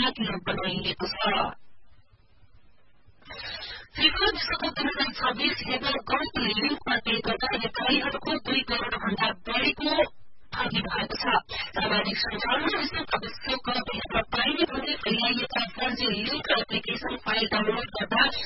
विवादीय बनाइएको छ। फिफा विश्वकप 2026 हेर्न गल्फ लिग प्रतियोगिता नेपालीहरूको 2 करोड़ भन्दा बढ़ीको भागी भएको छ। सामाजिक सञ्जालमा विश्वकप हेर्न पाइने भन्दै फैलाइएका फर्जी लिंक र एप्लिकेशन फाइल डाउनलोड